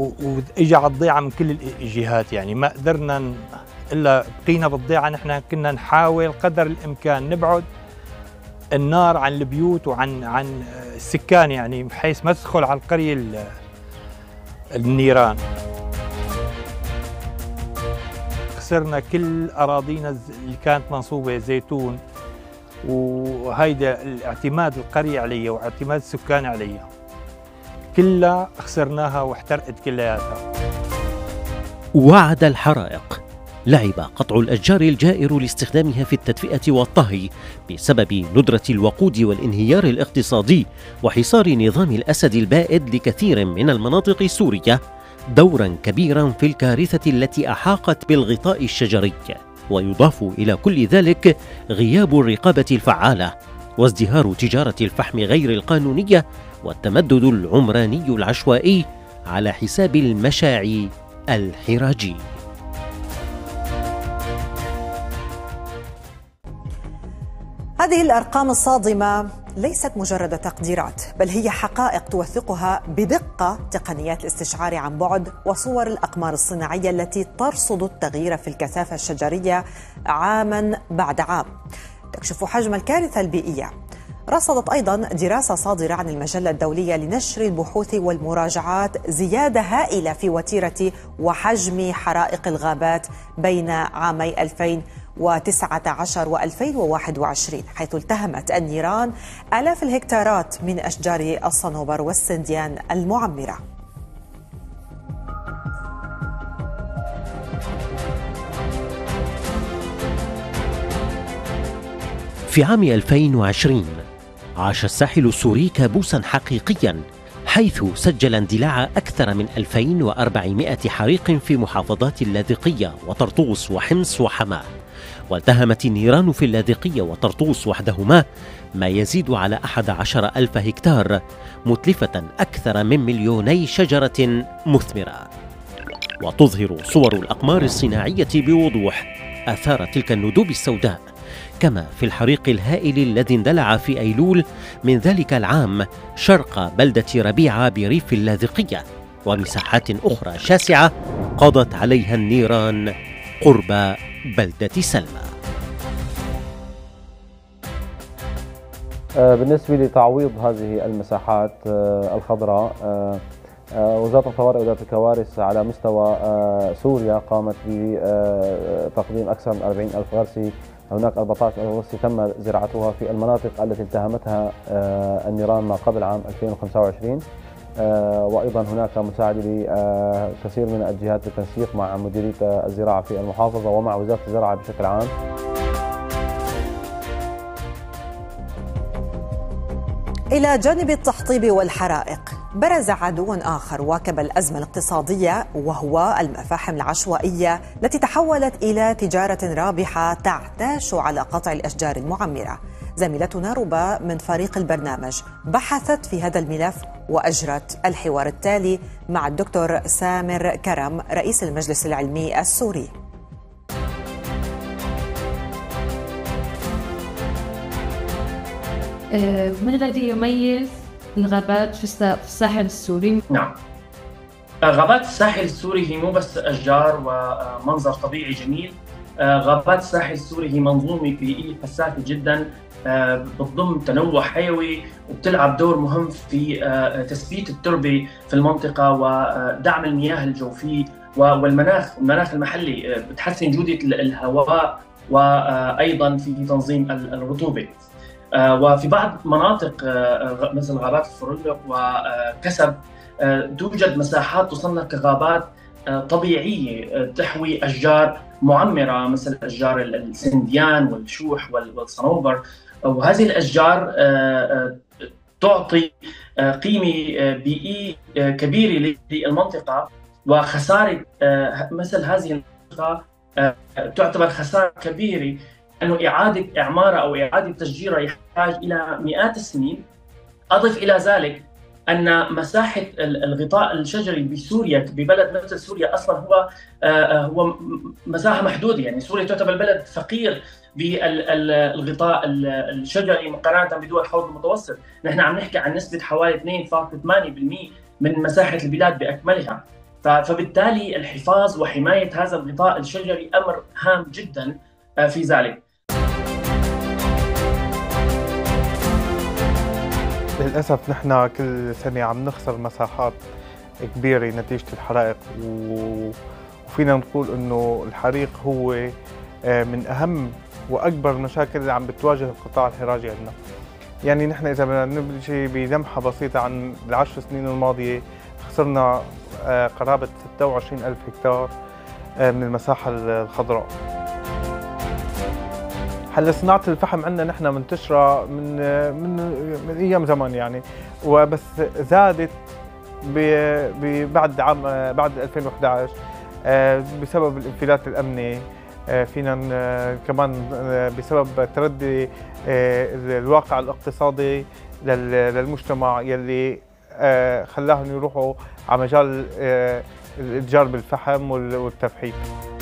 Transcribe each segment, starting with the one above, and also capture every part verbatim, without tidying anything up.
واجى على الضيعه من كل الجهات، يعني ما قدرنا ن... الا بقينا بالضيعه. نحن كنا نحاول قدر الامكان نبعد النار عن البيوت وعن عن السكان، يعني بحيث ما تدخل على القريه النيران. خسرنا كل اراضينا اللي كانت منصوبه زيتون، وهيدا الاعتماد القريه عليها واعتماد السكان عليها كلها خسرناها واحترقت كلياتها. وعد الحرائق لعب قطع الأشجار الجائر لاستخدامها في التدفئة والطهي بسبب ندرة الوقود والانهيار الاقتصادي وحصار نظام الأسد البائد لكثير من المناطق السورية دورا كبيرا في الكارثة التي أحاقت بالغطاء الشجري. ويضاف إلى كل ذلك غياب الرقابة الفعالة وازدهار تجارة الفحم غير القانونية والتمدد العمراني العشوائي على حساب المشاعي الحراجي. هذه الأرقام الصادمة ليست مجرد تقديرات، بل هي حقائق توثقها بدقة تقنيات الاستشعار عن بعد وصور الأقمار الصناعية التي ترصد التغيير في الكثافة الشجرية عاما بعد عام، تكشف حجم الكارثة البيئية. رصدت أيضا دراسة صادرة عن المجلة الدولية لنشر البحوث والمراجعات زيادة هائلة في وتيرة وحجم حرائق الغابات بين عامي ألفين وتسعة عشر وألفين وواحد وعشرين، حيث التهمت النيران آلاف الهكتارات من أشجار الصنوبر والسنديان المعمرة. في عام ألفين وعشرين عاش الساحل السوري كابوسا حقيقيا، حيث سجل اندلاع أكثر من ألفين وأربعمائة حريق في محافظات اللاذقية وطرطوس وحمص وحماة. والتهمت النيران في اللاذقية وطرطوس وحدهما ما يزيد على أحد عشر ألف هكتار، متلفة أكثر من مليوني شجرة مثمرة. وتظهر صور الأقمار الصناعية بوضوح آثار تلك الندوب السوداء، كما في الحريق الهائل الذي اندلع في أيلول من ذلك العام شرق بلدة ربيعة بريف اللاذقية، ومساحات أخرى شاسعة قضت عليها النيران قرب بلدة سلمى. بالنسبة لتعويض هذه المساحات الخضراء، وزارة الطوارئ وإدارة الكوارث على مستوى سوريا قامت بتقديم أكثر من أربعين ألف غرسي. هناك أربعة عشر ألف غرسي تم زراعتها في المناطق التي التهمتها النيران ما قبل عام ألفين وخمسة وعشرين، وأيضا هناك مساعدة لكثير من الجهات بالتنسيق مع مديرية الزراعة في المحافظة ومع وزارة الزراعة بشكل عام. إلى جانب التحطيب والحرائق، برز عدو آخر واكب الأزمة الاقتصادية، وهو المفاحم العشوائية التي تحولت إلى تجارة رابحة تعتاش على قطع الأشجار المعمرة. زميلتنا ربا من فريق البرنامج بحثت في هذا الملف وأجرت الحوار التالي مع الدكتور سامر كرم رئيس المجلس العلمي السوري. من الذي يميز الغابات في الساحل السوري؟ نعم، غابات الساحل السوري هي مو بس أشجار ومنظر طبيعي جميل. غابات الساحل السوري هي منظومة بيئية حساسة جدا، بتضم تنوع حيوي وبتلعب دور مهم في تثبيت التربة في المنطقة ودعم المياه الجوفية والمناخ المناخ المحلي، بتحسن جودة الهواء وأيضا في تنظيم الرطوبة. وفي بعض مناطق مثل غابات الفرولق وكسب توجد مساحات تصنف كغابات طبيعية تحوي أشجار معمرة مثل أشجار السنديان والشوح والصنوبر، وهذه الأشجار تعطي قيمة بيئية كبيرة للمنطقة. وخسارة مثل هذه المنطقة تعتبر خسارة كبيرة، أنه إعادة إعمارها أو إعادة تشجيرها يحتاج إلى مئات السنين. أضف إلى ذلك أن مساحة الغطاء الشجري بسوريا ببلد مثل سوريا أصلا هو هو مساحة محدودة، يعني سوريا تعتبر بلد فقير بالغطاء الشجري مقارنة بدول حوض المتوسط. نحن عم نحكي عن نسبة حوالي اثنين فاصلة ثمانية بالمئة من مساحة البلاد بأكملها. فبالتالي الحفاظ وحماية هذا الغطاء الشجري أمر هام جدا في ذلك. للأسف نحن كل سنة عم نخسر مساحات كبيرة نتيجة الحرائق، وفينا نقول إنه الحريق هو من أهم وأكبر المشاكل اللي عم بتواجه القطاع الحراري عندنا. يعني نحن إذا بدنا نبدي بلمحة بسيطة عن العشر سنين الماضية، خسرنا قرابة ستة وعشرين ألف هكتار من المساحة الخضراء. هلا صناعة الفحم عندنا نحن منتشرة من من من أيام زمان يعني، وبس زادت بعد عام بعد ألفين وأحد عشر بسبب الانفلات الأمني، فينا كمان بسبب تردي الواقع الاقتصادي للمجتمع يلي خلاهم يروحوا على مجال الاتجار بالفحم والتفحيم.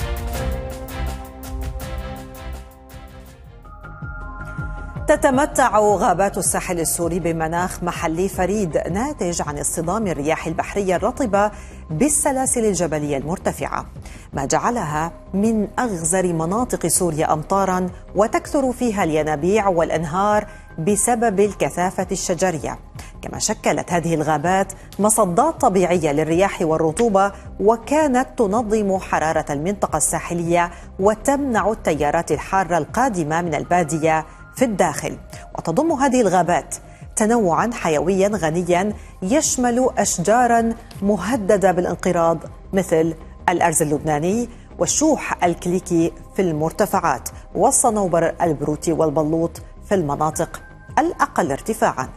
تتمتع غابات الساحل السوري بمناخ محلي فريد ناتج عن اصطدام الرياح البحرية الرطبة بالسلاسل الجبلية المرتفعة، ما جعلها من أغزر مناطق سوريا أمطاراً، وتكثر فيها الينابيع والأنهار بسبب الكثافة الشجرية. كما شكلت هذه الغابات مصدات طبيعية للرياح والرطوبة، وكانت تنظم حرارة المنطقة الساحلية وتمنع التيارات الحارة القادمة من البادية في الداخل. وتضم هذه الغابات تنوعاً حيوياً غنياً يشمل أشجاراً مهددة بالانقراض مثل الأرز اللبناني والشوح الكليكي في المرتفعات، والصنوبر البروتي والبلوط في المناطق الأقل ارتفاعاً.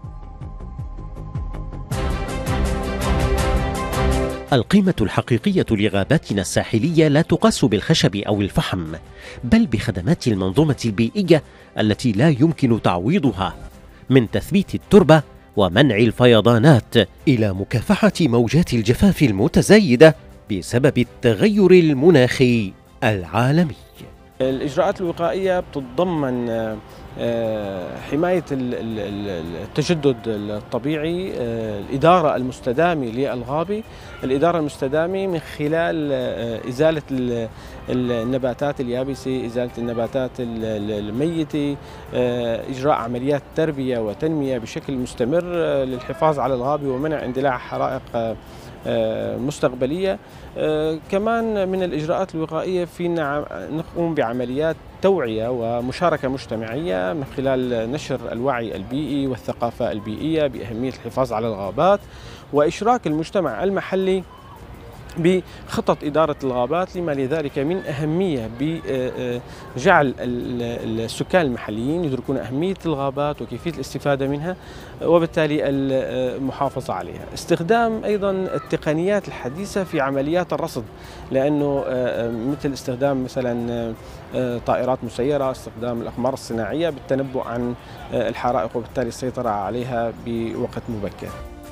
القيمة الحقيقية لغاباتنا الساحلية لا تقاس بالخشب أو الفحم، بل بخدمات المنظومة البيئية التي لا يمكن تعويضها، من تثبيت التربة ومنع الفيضانات إلى مكافحة موجات الجفاف المتزايدة بسبب التغير المناخي العالمي. الإجراءات الوقائية بتتضمن حماية التجدد الطبيعي، الإدارة المستدامة للغابة، الإدارة المستدامة من خلال إزالة النباتات اليابسة، إزالة النباتات الميتة، إجراء عمليات تربية وتنمية بشكل مستمر للحفاظ على الغابة ومنع اندلاع حرائق مستقبلية. كمان من الإجراءات الوقائية فينا نقوم بعمليات توعية ومشاركة مجتمعية من خلال نشر الوعي البيئي والثقافة البيئية بأهمية الحفاظ على الغابات، وإشراك المجتمع المحلي بخطط إدارة الغابات، لما لذلك من أهمية بجعل السكان المحليين يدركون أهمية الغابات وكيفية الاستفادة منها وبالتالي المحافظة عليها. استخدام أيضا التقنيات الحديثة في عمليات الرصد، لأنه مثل استخدام مثلا طائرات مسيرة، استخدام الأقمار الصناعية بالتنبؤ عن الحرائق وبالتالي السيطرة عليها بوقت مبكر.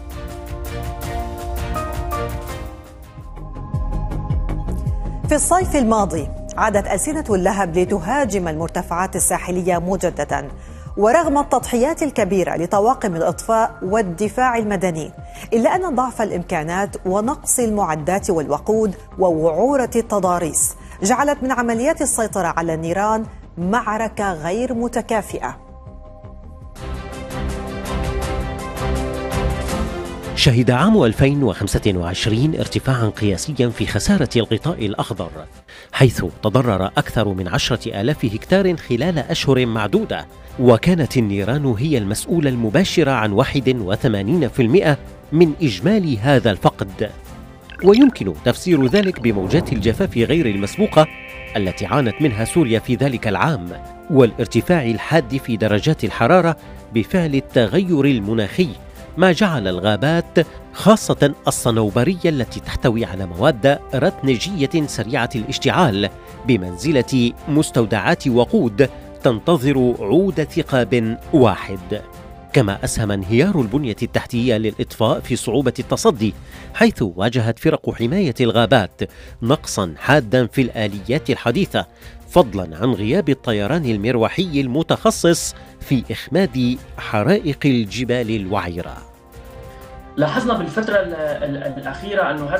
في الصيف الماضي عادت ألسنة اللهب لتهاجم المرتفعات الساحلية مجددا، ورغم التضحيات الكبيرة لطواقم الإطفاء والدفاع المدني، إلا أن ضعف الإمكانات ونقص المعدات والوقود ووعورة التضاريس جعلت من عمليات السيطرة على النيران معركة غير متكافئة. شهد عام ألفين وخمسة وعشرين ارتفاعا قياسيا في خسارة الغطاء الأخضر، حيث تضرر أكثر من عشرة آلاف هكتار خلال أشهر معدودة، وكانت النيران هي المسؤولة المباشرة عن واحد وثمانين بالمئة من إجمالي هذا الفقد. ويمكن تفسير ذلك بموجات الجفاف غير المسبوقة التي عانت منها سوريا في ذلك العام، والارتفاع الحاد في درجات الحرارة بفعل التغير المناخي، ما جعل الغابات خاصة الصنوبرية التي تحتوي على مواد رتنجية سريعة الاشتعال بمنزلة مستودعات وقود تنتظر عود ثقاب واحد. كما أسهم انهيار البنية التحتية للإطفاء في صعوبة التصدي، حيث واجهت فرق حماية الغابات نقصا حادا في الآليات الحديثة، فضلا عن غياب الطيران المروحي المتخصص في إخماد حرائق الجبال الوعرة. لاحظنا بالفترة الأخيرة أنه